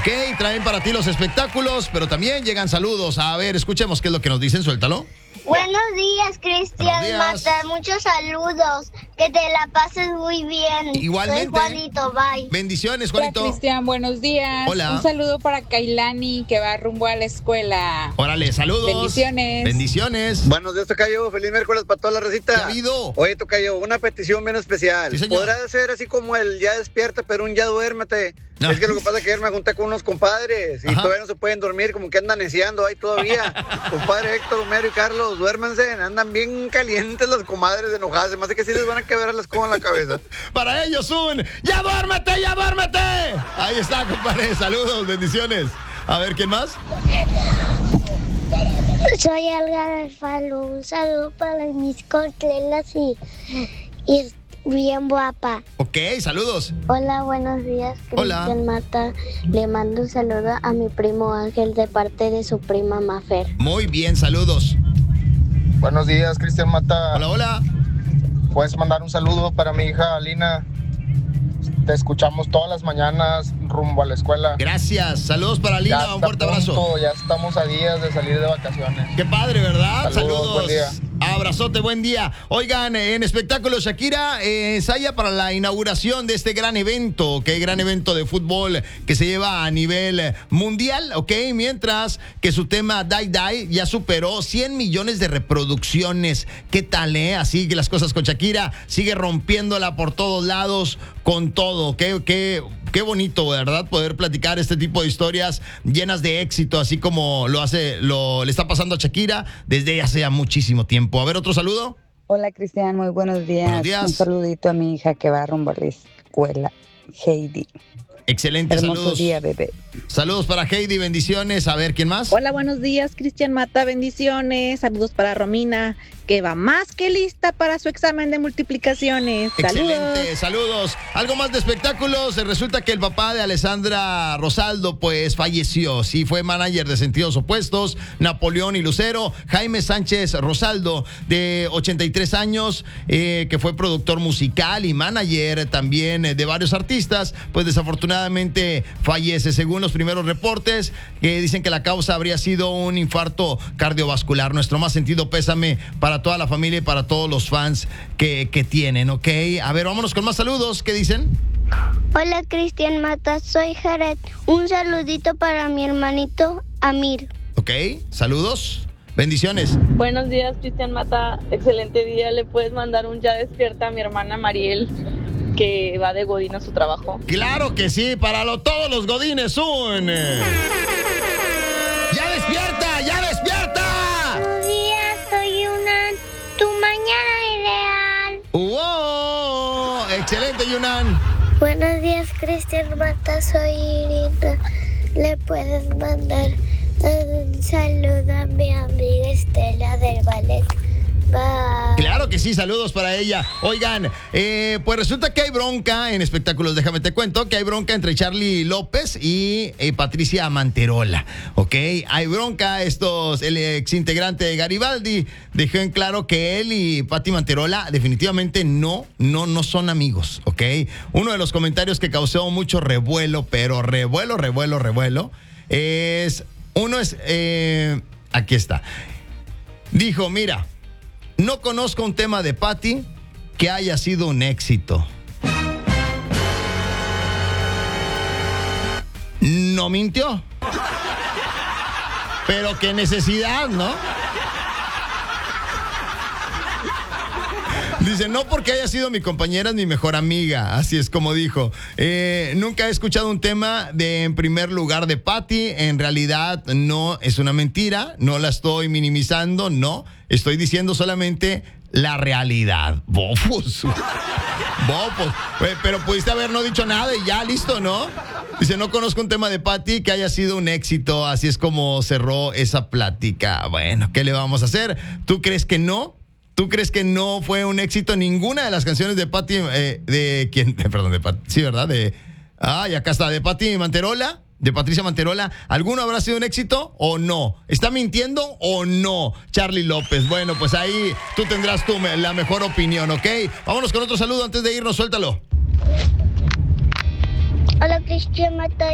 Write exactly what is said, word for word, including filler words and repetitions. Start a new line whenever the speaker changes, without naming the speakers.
Ok, traen para ti los espectáculos, pero también llegan saludos. A ver, escuchemos qué es lo que nos dicen, suéltalo.
Buenos días, Cristian
Buenos días.
Mata. Muchos saludos. Que te la pases muy bien.
Igualmente.
Soy Juanito, bye.
Bendiciones,
Hola,
Juanito.
Cristian, buenos días.
Hola.
Un saludo para Kailani, que va rumbo a la escuela.
Órale, saludos.
Bendiciones.
Bendiciones.
Buenos días, tocayo. Feliz miércoles para toda la recita.
¿Qué ha habido?
Oye, tocayo, una petición bien especial.
Sí, señor.
Podrá ser así como el ya despierta, pero un ya duérmete.
No.
Es que lo que pasa es que ayer me junté con unos compadres y
Ajá.
todavía no se pueden dormir, como que andan neciando ahí todavía. Compadre Héctor, Homero y Carlos, duérmanse. Andan bien calientes las comadres enojadas. Se me hace que sí les van a quebrar las cosas en la cabeza.
Para ellos un ¡ya duérmete, ya duérmete! Ahí está, compadre. Saludos, bendiciones. A ver, ¿quién más?
Soy Alga del Falo. Un saludo para mis coclelas y, y bien guapa.
Ok, saludos.
Hola, buenos días,
Hola.
Cristian Mata. Le mando un saludo a mi primo Ángel de parte de su prima Mafer.
Muy bien, saludos.
Buenos días, Cristian Mata.
Hola, hola.
Puedes mandar un saludo para mi hija Alina. Te escuchamos todas las mañanas rumbo a la escuela.
Gracias. Saludos para Lina.
Ya
Un
está
fuerte abrazo.
punto, ya estamos a días de salir de vacaciones.
Qué padre, ¿verdad?
Saludos, buen día.
Abrazote, buen día. Oigan, en espectáculo, Shakira eh, ensaya para la inauguración de este gran evento, que gran evento de fútbol que se lleva a nivel mundial, ¿ok? Mientras que su tema Die Die ya superó cien millones de reproducciones. ¿Qué tal, eh? Así que las cosas con Shakira, sigue rompiéndola por todos lados, con todo. Qué, qué, qué bonito, ¿verdad? Poder platicar este tipo de historias llenas de éxito, así como lo hace, lo le está pasando a Shakira desde hace ya muchísimo tiempo. A ver, otro saludo.
Hola, Cristian, muy buenos días.
Buenos días.
Un saludito a mi hija que va rumbo a la escuela, Heidi.
Excelente,
Hermoso
saludos.
día, bebé.
Saludos para Heidi, bendiciones. A ver, ¿quién más?
Hola, buenos días, Cristian Mata, bendiciones. Saludos para Romina, que va más que lista para su examen de multiplicaciones.
Excelente,
Saludos.
saludos. Algo más de espectáculos. Resulta que el papá de Alessandra Rosaldo, pues, falleció. Sí, fue manager de Sentidos Opuestos, Napoleón y Lucero. Jaime Sánchez Rosaldo, de ochenta y tres años, eh, que fue productor musical y manager también eh, de varios artistas, pues desafortunadamente fallece. Según los primeros reportes, que dicen que la causa habría sido un infarto cardiovascular. Nuestro más sentido pésame para toda la familia y para todos los fans que, que tienen, ¿ok? A ver, vámonos con más saludos. ¿Qué dicen?
Hola, Cristian Mata. Soy Jared. Un saludito para mi hermanito Amir.
¿Ok? Saludos. Bendiciones.
Buenos días, Cristian Mata. Excelente día. Le puedes mandar un ya despierta a mi hermana Mariel, que va de godín a su trabajo.
Claro que sí, para lo, todos los godines un... eh, ¡Ya despierta! ¡Ya despierta!
Buenos días, soy una. Tu mañana ideal.
¡Wow! Excelente, Yunan.
Buenos días, Cristian Mata. Soy Irina. Le puedes mandar un saludo a mi amiga Estela del ballet. Bye.
Claro que sí, saludos para ella. Oigan, eh, pues resulta que hay bronca en espectáculos, déjame te cuento, que hay bronca entre Charly López y eh, Patricia Manterola, ¿ok? Hay bronca, estos, el ex integrante de Garibaldi dejó en claro que él y Pati Manterola definitivamente no, no, no son amigos, ¿ok? Uno de los comentarios que causó mucho revuelo, pero revuelo, revuelo, revuelo, es, uno es, eh, aquí está, dijo, mira, no conozco un tema de Pati que haya sido un éxito. No mintió. Pero qué necesidad, ¿no? Dice, no porque haya sido mi compañera ni mejor amiga, así es como dijo. Eh, nunca he escuchado un tema de En Primer Lugar de Pati, en realidad no es una mentira, no la estoy minimizando, no, estoy diciendo solamente la realidad. Bofos. Bofos. Eh, Pero pudiste haber no dicho nada y ya, listo, ¿no? Dice, no conozco un tema de Pati que haya sido un éxito, así es como cerró esa plática. Bueno, ¿qué le vamos a hacer? ¿Tú crees que no? ¿Tú crees que no fue un éxito ninguna de las canciones de Pati, eh, de quién? Perdón, de Pati, sí, ¿verdad? De, ah, y acá está, de Pati Manterola, de Patricia Manterola. ¿Alguno habrá sido un éxito o no? ¿Está mintiendo o no, Charly López? Bueno, pues ahí tú tendrás tú la mejor opinión, ¿ok? Vámonos con otro saludo antes de irnos, suéltalo.
Hola, Cristian Mata.